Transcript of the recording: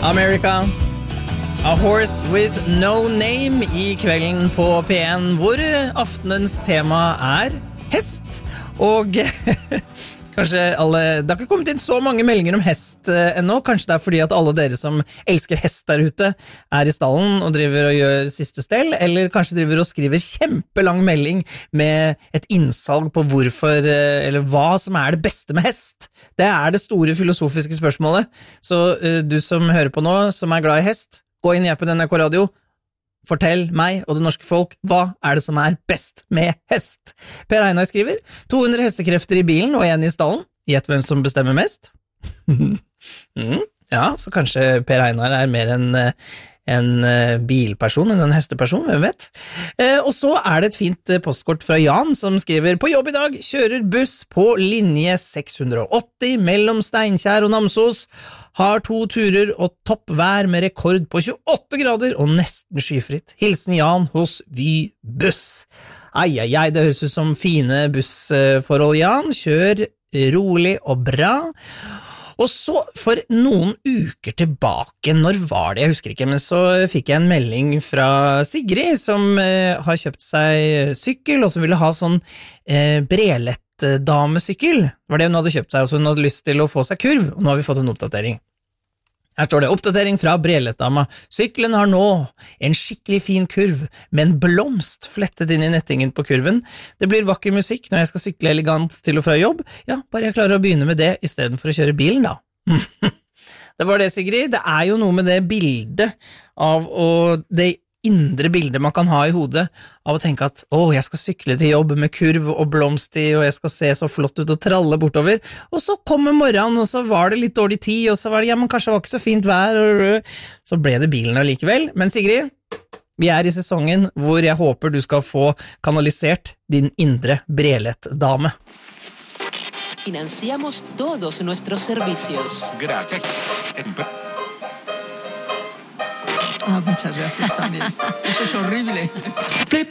America, A Horse With No Name I kvelden på P1, hvor aftenens tema hest. Og kanskje det har ikke kommet inn så mange meldinger om hest ennå. Kanskje det fordi at alle dere som elsker hest der ute I stallen og driver og gjør siste stell, eller kanskje driver og skriver kjempelang melding med et innsalg på hvorfor, eller hva som det beste med hest. Det det store filosofiske spørsmålet. Så du som hører på nå, som glad I hest, gå inn på NRK Radio. Fortell meg og det norske folk, hva det som best med hest? Per Einar skriver, 200 hestekrefter I bilen og en I stallen. Gjett hvem som bestemmer mest? Ja, så kanskje Per Einar mer en bilperson enn en hesteperson, hvem vet? Og så det et fint postkort fra Jan som skriver, på jobb I dag, kjører buss på linje 680 mellom Steinkjer og Namsos, har 2 turer og toppvær med rekord på 28 grader og nesten skyfritt. Hilsen Jan hos Vy Buss. Ai, det høres ut som fine bussforhold, Jan. Kjør rolig og bra. Og så for noen uker tilbake, når var det? Jeg husker ikke, men så fikk jeg en melding fra Sigrid, som har kjøpt seg sykkel, og som ville ha sånn brelett-damesykkel. Det var det hun hadde kjøpt seg, og så hun hadde lyst til å få seg kurv, og nå har vi fått en oppdatering. Her står det, oppdatering fra Brelettdama. Sykkelen har nå en skikkelig fin kurv, med en blomst flettet inn I nettingen på kurven. Det blir vakker musikk når jeg skal sykle elegant til og fra jobb. Ja, bare jeg klarer å begynne med det, I stedet for å kjøre bilen da. Det var det, Sigrid. Det jo noe med det bildet av, og det indre bildet man kan ha I hodet, av å tenke at, jeg skal sykle til jobb med kurv og blomst I, og jeg skal se så flott ut og tralle bortover, og så kommer morgenen, og så var det litt dårlig tid, og så var det, men kanskje det var ikke så fint vær, og så ble det bilen allikevel. Men Sigrid, vi I sesongen hvor jeg håper du skal få kanalisert din indre Brelett-dame. Financiamos todos nuestros servicios. Gracias. Muchas gracias también. Eso es horrible.